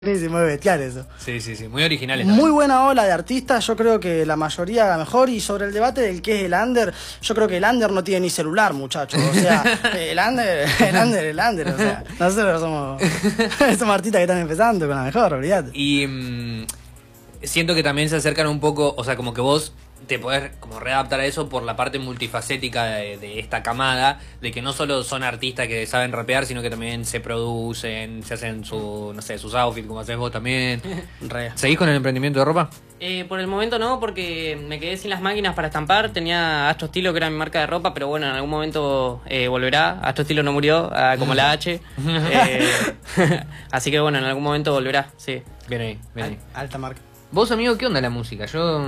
Buenísimo, es bestial eso. Sí, sí, sí, muy originales. Muy buena ola de artistas, yo creo que la mayoría mejor. Y sobre el debate del que es el under, yo creo que el under no tiene ni celular, muchachos. O sea, el under, o sea, nosotros somos artistas que están empezando con la mejor, olvídate. Y siento que también se acercan un poco, o sea, como que vos te podés como readaptar a eso por la parte multifacética de esta camada, de que no solo son artistas que saben rapear, sino que también se producen, se hacen no sé, sus outfits, como haces vos también. ¿Seguís con el emprendimiento de ropa? Por el momento no, porque me quedé sin las máquinas para estampar. Tenía Astro Estilo, que era mi marca de ropa, pero bueno, en algún momento volverá. Astro Estilo no murió, como la H. Así que bueno, en algún momento volverá, sí. Bien ahí, bien ahí. Alta marca. Vos, amigo, ¿qué onda la música?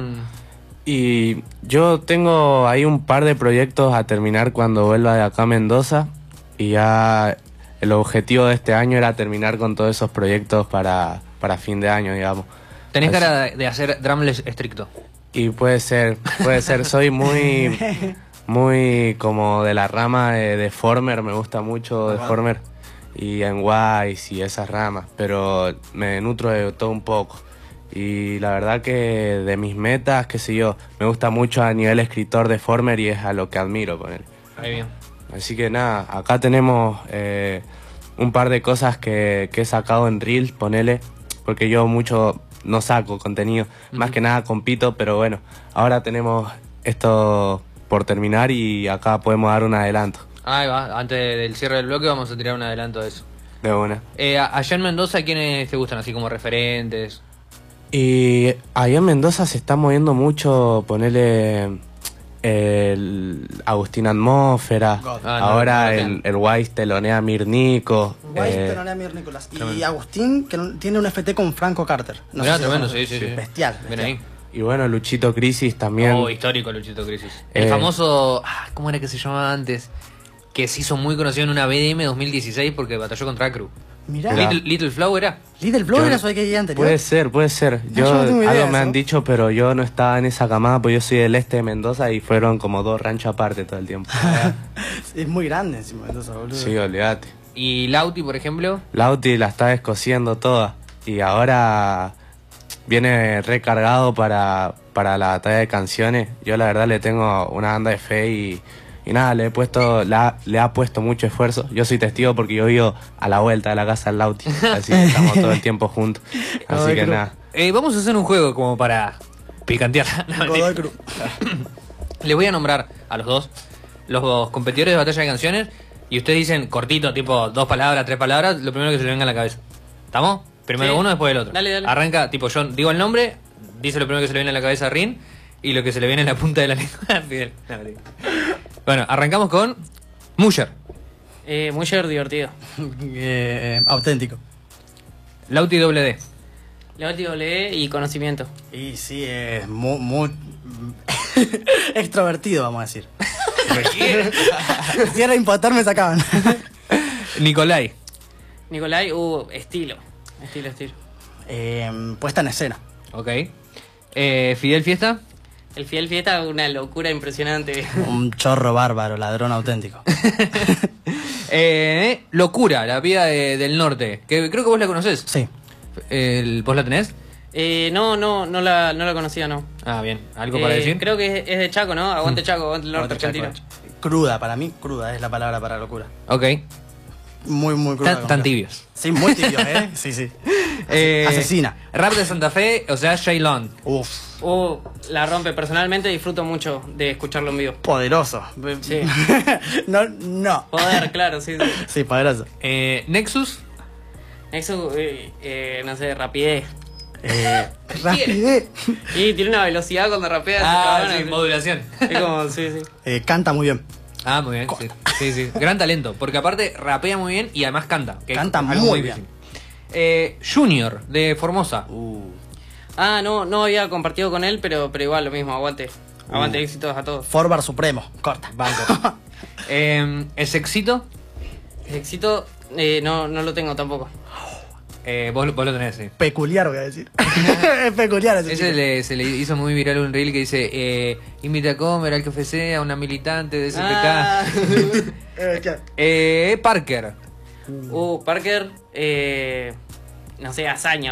Y yo tengo ahí un par de proyectos a terminar cuando vuelva de acá a Mendoza. Y ya el objetivo de este año era terminar con todos esos proyectos para fin de año, digamos. Tenés cara de hacer drumless estricto. Y puede ser. Soy muy como de la rama de Deformer, me gusta mucho Deformer. Y en Wise y esas ramas, pero me nutro de todo un poco. Y la verdad que de mis metas, qué sé yo, me gusta mucho a nivel escritor Deformer y es a lo que admiro con él. Ahí bien. Así que nada, acá tenemos un par de cosas que he sacado en Reels, ponele, porque yo mucho no saco contenido, más que nada compito, pero bueno, ahora tenemos esto por terminar y acá podemos dar un adelanto. Ahí va, antes del cierre del bloque vamos a tirar un adelanto de eso. De una. Allá en Mendoza, ¿quiénes te gustan así como referentes? Y allá en Mendoza se está moviendo mucho, ponerle el Agustín Atmósfera, ahora el Wise telonea a Mirnico. Wise telonea a Mirnicolas. Y Agustín, que tiene un FT con Franco Carter. No sé tremendo, sí. Bestial. Ven ahí. Y bueno, Luchito Crisis también. Oh, histórico Luchito Crisis. El famoso, ¿cómo era que se llamaba antes? Que se hizo muy conocido en una BDM 2016 porque batalló contra Acru. Mirá. Little Flow era. Little Flow era su que anterior. Puede ser. Yo no tengo idea, algo me han dicho, pero yo no estaba en esa camada, pues yo soy del este de Mendoza y fueron como 2 ranchos aparte todo el tiempo. Es muy grande encima Mendoza, boludo. Sí, olvídate. ¿Y Lauti, por ejemplo? Lauti la está descosiendo toda y ahora viene recargado para la batalla de canciones. Yo la verdad le tengo una banda de fe y nada, le ha puesto mucho esfuerzo. Yo soy testigo porque yo vivo a la vuelta de la casa del Lauti, así que estamos todo el tiempo juntos. Así que nada. Vamos a hacer un juego como para picantear. Les voy a nombrar a los dos los competidores de batalla de canciones y ustedes dicen cortito, tipo 2 palabras, 3 palabras, lo primero que se le venga a la cabeza. ¿Estamos? Primero uno, después el otro. Dale. Arranca, tipo yo digo el nombre, dice lo primero que se le viene a la cabeza a Rin y lo que se le viene en la punta de la lengua a Fidel. Bueno, arrancamos con Musher. Musher divertido. Auténtico. Lauti doble D. Lauti doble y conocimiento. Y sí, es muy extrovertido, vamos a decir. Si era impostor me sacaban. Nicolai. Estilo. Puesta en escena. Ok. Fidel Fiesta. El Fidel Fiesta, una locura impresionante. Un chorro bárbaro, ladrón auténtico. Locura, la vida del norte. Que creo que vos la conocés. Sí. ¿Vos la tenés? No la conocía, no. Ah, bien. ¿Algo para decir? Creo que es de Chaco, ¿no? Aguante Chaco, aguante el norte argentino. Cruda, para mí, cruda es la palabra para locura. Ok. Muy cruda. Tan tibios. Sí, muy tibios, ¿eh? Sí. Asesina. Rap de Santa Fe, o sea, Shaylon. La rompe. Personalmente disfruto mucho de escucharlo en vivo. Poderoso. Sí. No. Poder, claro, sí. Sí, poderoso. Nexus. No sé, rapidez. Rapidez. Y tiene una velocidad cuando rapea. Sí, modulación. Es como, sí. Canta muy bien. Ah, muy bien, sí. Gran talento, porque aparte rapea muy bien y además canta. Canta muy bien. Junior, de Formosa. No había compartido con él, pero igual lo mismo, aguante. Aguante, éxitos a todos. Forward Supremo, corta. Banco. ¿El Sexito? El éxito no lo tengo tampoco. Vos lo tenés, sí. Peculiar, voy a decir. Es peculiar ese se le hizo muy viral un reel que dice invita a comer al KFC a una militante de SPK. Parker. Parker, no sé, hazaña